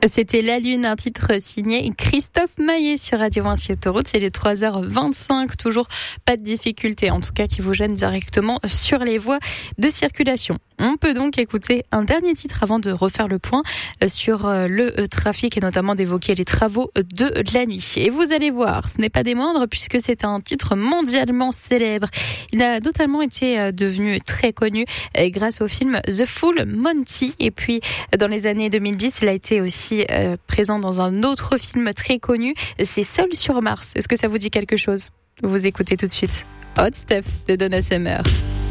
C'était La Lune, un titre signé Christophe Maé sur Radio 1 sur Autoroute. C'est les 3h25. Toujours pas de difficulté, en tout cas qui vous gêne directement sur les voies de circulation. On peut donc écouter un dernier titre avant de refaire le point sur le trafic et notamment d'évoquer les travaux de la nuit. Et vous allez voir, ce n'est pas des moindres puisque c'est un titre mondialement célèbre. Il a notamment été devenu très connu grâce au film The Full Monty. Et puis dans les années 2010, il a été aussi présent dans un autre film très connu, c'est Seul sur Mars. Est-ce que ça vous dit quelque chose ? Vous écoutez tout de suite Hot Stuff de Donna Summer.